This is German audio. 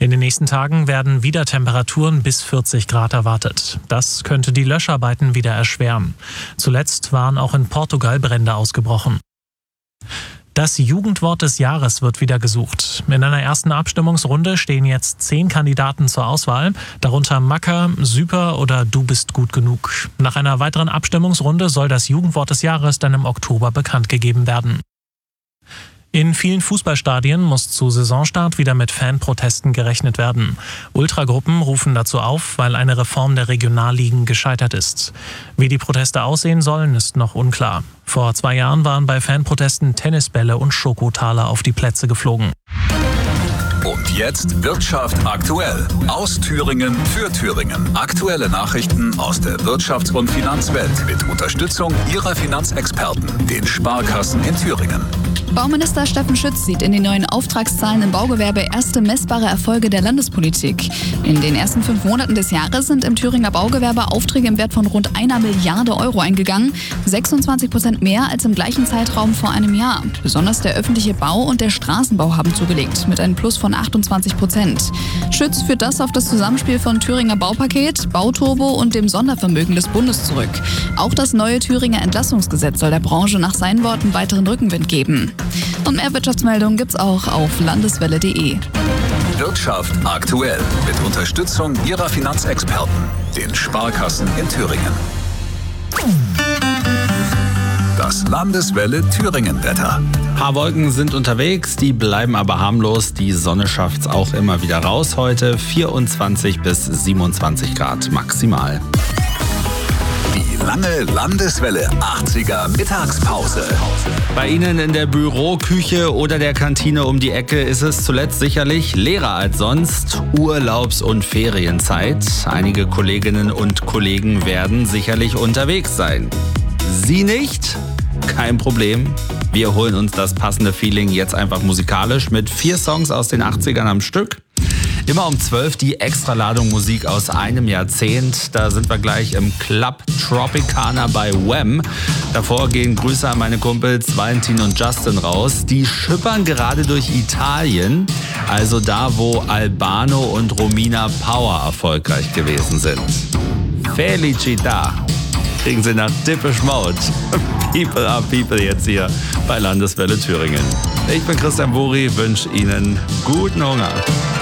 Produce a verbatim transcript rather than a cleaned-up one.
In den nächsten Tagen werden wieder Temperaturen bis vierzig Grad erwartet. Das könnte die Löscharbeiten wieder erschweren. Zuletzt waren auch in Portugal Brände ausgebrochen. Das Jugendwort des Jahres wird wieder gesucht. In einer ersten Abstimmungsrunde stehen jetzt zehn Kandidaten zur Auswahl, darunter Macker, Süper oder Du bist gut genug. Nach einer weiteren Abstimmungsrunde soll das Jugendwort des Jahres dann im Oktober bekannt gegeben werden. In vielen Fußballstadien muss zu Saisonstart wieder mit Fanprotesten gerechnet werden. Ultragruppen rufen dazu auf, weil eine Reform der Regionalligen gescheitert ist. Wie die Proteste aussehen sollen, ist noch unklar. Vor zwei Jahren waren bei Fanprotesten Tennisbälle und Schokotaler auf die Plätze geflogen. Und jetzt Wirtschaft aktuell. Aus Thüringen für Thüringen. Aktuelle Nachrichten aus der Wirtschafts- und Finanzwelt mit Unterstützung Ihrer Finanzexperten, den Sparkassen in Thüringen. Bauminister Steffen Schütz sieht in den neuen Auftragszahlen im Baugewerbe erste messbare Erfolge der Landespolitik. In den ersten fünf Monaten des Jahres sind im Thüringer Baugewerbe Aufträge im Wert von rund einer Milliarde Euro eingegangen, sechsundzwanzig Prozent mehr als im gleichen Zeitraum vor einem Jahr. Besonders der öffentliche Bau und der Straßenbau haben zugelegt, mit einem Plus von achtundzwanzig Prozent. Schütz führt das auf das Zusammenspiel von Thüringer Baupaket, Bauturbo und dem Sondervermögen des Bundes zurück. Auch das neue Thüringer Entlastungsgesetz soll der Branche nach seinen Worten weiteren Rückenwind geben. Und mehr Wirtschaftsmeldungen gibt's auch auf landeswelle punkt de. Wirtschaft aktuell mit Unterstützung Ihrer Finanzexperten, den Sparkassen in Thüringen. Das Landeswelle Thüringen-Wetter. Haarwolken sind unterwegs, die bleiben aber harmlos. Die Sonne schafft's auch immer wieder raus heute. vierundzwanzig bis siebenundzwanzig Grad maximal. Die lange Landeswelle achtziger Mittagspause. Bei Ihnen in der Büroküche oder der Kantine um die Ecke ist es zuletzt sicherlich leerer als sonst. Urlaubs- und Ferienzeit. Einige Kolleginnen und Kollegen werden sicherlich unterwegs sein. Sie nicht? Kein Problem. Wir holen uns das passende Feeling jetzt einfach musikalisch mit vier Songs aus den achtzigern am Stück. Immer um zwölf die Extraladung Musik aus einem Jahrzehnt. Da sind wir gleich im Club Tropicana bei Wham. Davor gehen Grüße an meine Kumpels Valentin und Justin raus. Die schippern gerade durch Italien, also da, wo Albano und Romina Power erfolgreich gewesen sind. Felicita kriegen sie nach Depeche Mode. People are People jetzt hier bei Landeswelle Thüringen. Ich bin Christian Buri, wünsche Ihnen guten Hunger.